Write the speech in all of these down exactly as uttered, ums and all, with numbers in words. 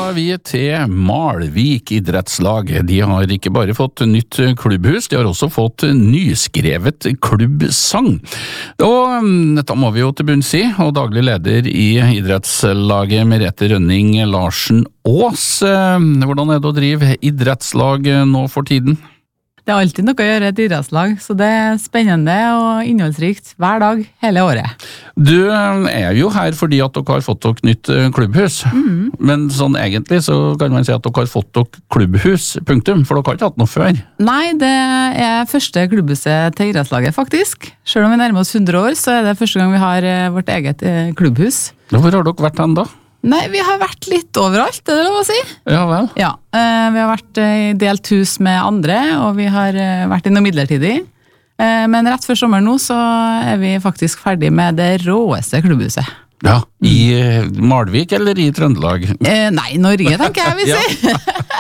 skal vi til Malvik idrettslag. De har ikke bare fått nytt klubbhus, de har også fått nyskrevet klubbsang. Og dette må vi jo til bunns i, og daglig leder i idrettslaget Merete Rønning Larsen Aas. Hvordan er det å drive idrettslag nå for tiden? Det er alltid noe å gjøre et idrettslag, så det er spennende og innholdsrikt hver dag, hele året. Du er jo her fordi at dere har fått dere nytt klubbhus, mm. men sånn egentlig så kan man si at dere har fått dere klubbhus, punktum, for dere har ikke hatt noe før. Nei, det er første klubbhuset til idrettslaget faktisk. Selv om vi nærmer oss hundre år, så er det første gang vi har vårt eget klubbhus. Hvor har dere vært hen da? Nei, vi har vært litt overalt, det er det lov å si. Ja vel. Ja, vi har vært i delt hus med andre, og vi har vært i noe midlertidig. Men rett før sommeren nå så er vi faktisk ferdig med det råeste klubbhuset. Ja, i Malvik eller i Trøndelag? Eh, nei, Norge tenker jeg vil si.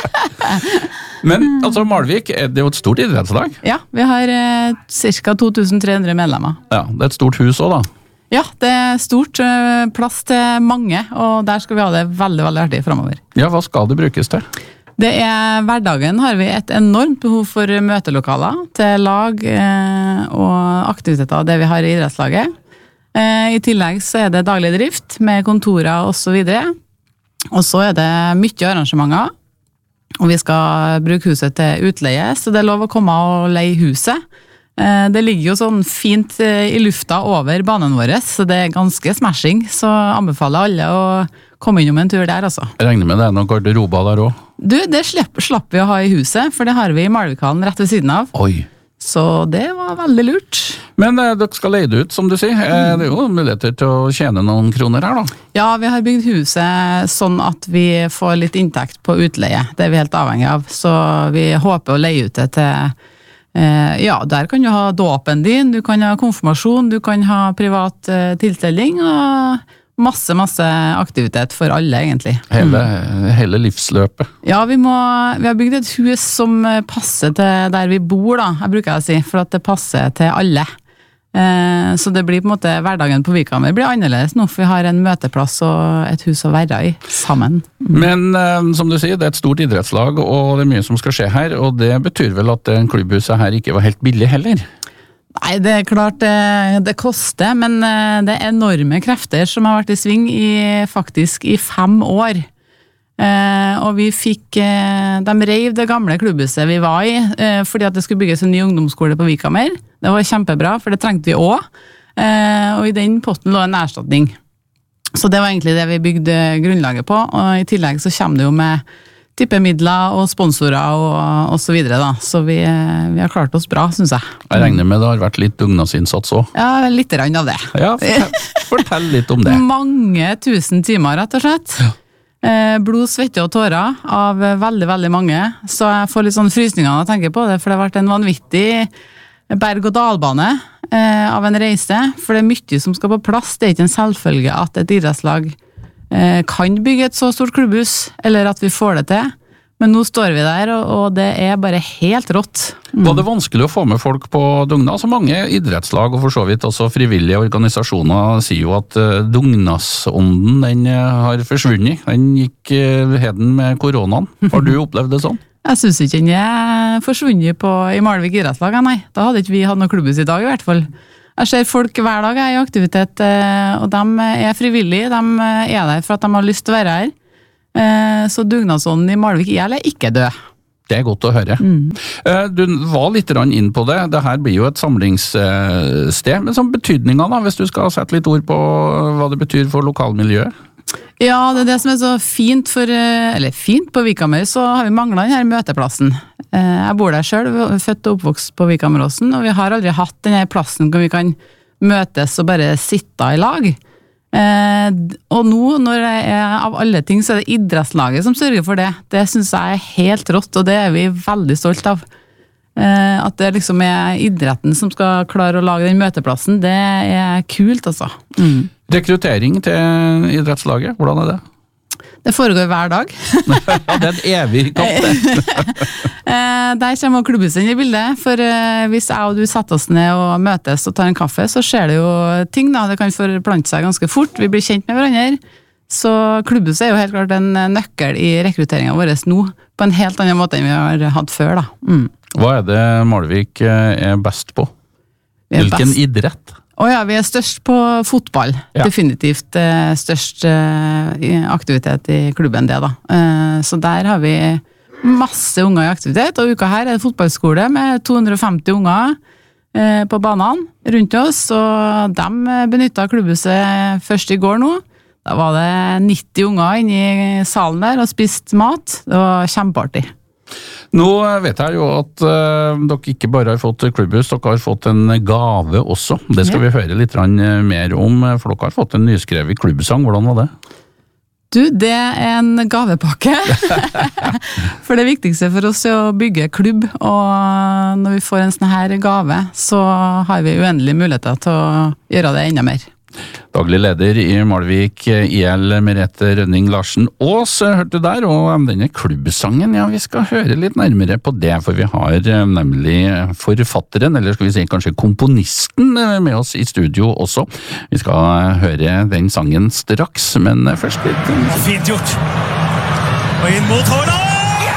Men altså Malvik, det er jo et stort idrettslag? Ja, vi har eh, ca. to tusen tre hundre medlemmer. Ja, det er et stort hus også da? Ja, det er stort plass til mange, og der skal vi ha det veldig, veldig artig fremover. Ja, hva skal det brukes til? Det er, hverdagen har vi et enormt behov for møtelokaler til lag eh, og aktiviteter, det vi har i idrettslaget. Eh, I tillegg så er det daglig drift med kontorer og så videre. Og så er det mye arrangementer, og vi skal bruke huset til utleie, så det er lov å komme og leie huset. Det ligger jo sånn fint i lufta over banen vår, så det er ganske smashing, så anbefaler alle å komme innom en tur der altså. Jeg regner med det er noen garderober der også? Du, det slapp, slapp vi å ha i huset, for det har vi i Malvikhallen rett ved siden av. Oi! Så det var veldig lurt. Men eh, dere skal leie det ut, som du sier. Eh, det er jo muligheter til å tjene noen kroner her da. Ja, vi har bygd huset sånn at vi får litt inntekt på utleie. Det er vi helt avhengig av, så vi håper å leie ut det til ja, der kan du ha dåpen din, du kan ha konfirmasjon, du kan ha privat uh, tilstelning og masse, masse aktivitet for alle egentlig. Hele, mm. hele livsløpet. Ja, vi, må, vi har bygd et hus som passer til der vi bor da, jeg bruker å si, for at det passer til alle. Uh, så det blir på en måte, hverdagen på Vikhammer blir annerledes nå, for vi har en møteplass og et hus å være i sammen. Mm. Men uh, som du sier, det er et stort idrettslag, og det er mye som skal skje her, og det betyr vel at klubbhuset her ikke var helt billig heller? Nei, det er klart det, det koster, men det er enorme krefter som har vært i sving i, faktisk i fem år. Eh, og vi fikk, eh, de reiv det gamle klubbhuset vi var i, eh, fordi at det skulle bygges en ny ungdomsskole på Vikhammer. Det var kjempebra, for det trengte vi også. Eh, og i den potten lå en erstatning. Så det var egentlig det vi bygde grunnlaget på, og i tillegg så kommer det jo med tippemidler og sponsorer og, og så videre da. Så vi, vi har klart oss bra, synes jeg. Jeg regner med det har vært litt dugnadsinnsats også. Ja, litt rann av det. Ja, fortell, fortell litt om det. Mange tusen timer, rett og slett. Ja. Blod, svette og tårer av veldig, veldig mange. Så jeg får litt sånn frysninger når jeg tenker på det, for det har vært en vanvittig berg- og dalbane eh, av en reise, for det er mye som skal på plass. Det er ikke en selvfølge at et idrettslag eh, kan bygge et så stort klubbhus, eller at vi får det til. Men nå står vi der, og, og det er bare helt rått. Mm. Var det vanskelig å få med folk på dugnad? Altså mange idrettslag, og for så vidt også frivillige organisasjoner, sier jo at uh, dugnadsånden, den uh, har forsvunnet. Den gikk uh, heden med koronaen. Har du opplevd det sånn? Jeg synes ikke den er forsvunnet på, i Malvik idrettslag, nei. Da hadde ikke vi hatt noe klubbhus i dag i hvert fall. Jeg ser folk hver dag er i aktivitet, uh, og de er frivillige, de er der for at de har lyst til å være her. Så dugnadsånden i Malvik er eller ikke død. Det er godt å høre. Mm. Du var litt inn på det. Dette blir jo et samlingssted, men som betydningen da, hvis du skal sette litt ord på hva det betyr for lokalmiljøet? Ja, det er det som er så fint for, eller fint på Vikhammer, så har vi manglet denne møteplassen. Jeg bor der selv, født og oppvokst på Vikhammeråsen, og vi har aldri hatt denne plassen hvor vi kan møtes og bare sitte i lag. Eh, og nå, når det er av alle ting, så er det idrettslaget som sørger for det. Det synes jeg er helt rått, og det er vi veldig stolt av. Eh, at det liksom er idretten som skal klare å lage den møteplassen, det er kult altså. Mm. Rekruttering til idrettslaget, hvordan er det? Det foregår hver dag. Ja, det er en evig kamp. Der kommer klubbhuset inn i bildet, for hvis jeg og du setter oss ned og møtes og tar en kaffe, så skjer det jo ting da, det kan forplante seg ganske fort, vi blir kjent med hverandre, Så klubbhuset er jo helt klart en nøkkel i rekrutteringen vår nå, på en helt annen måte enn vi har hatt før da. Mm. Hva er det Malvik er best på? Hvilken best. idrett? Å ja, vi er størst på fotball. Ja. Definitivt eh, størst eh, aktivitet i klubben det da. Eh, så der har vi masse unger i aktivitet, og uka her er det fotballskole med to hundre og femti unger eh, på banene rundt oss, og de benyttet klubbhuset først i går nå. Da var det nitti unger inne i salen der og spist mat. Det var kjempeartig. Nå vet jeg jo at uh, dere ikke bare har fått klubbhus, dere har fått en gave også. Det skal ja. vi høre litt mer om, for dere har fått en nyskrevet klubbsang. Hvordan var det? Du, det er en gavepakke. For det viktigste for oss er å bygge klubb, og når vi får en sånn her gave, så har vi uendelige muligheter til å gjøre det enda mer. Daglig leder i Malvik, I L Merete Rønning Larsen Aas, hørte du der, og denne klubbsangen, ja, vi skal høre litt nærmere på det, for vi har nemlig forfatteren, eller skal vi si kanskje komponisten med oss i studio også. Vi skal høre den sangen straks, men først litt... Fint gjort! Og inn mot Håland!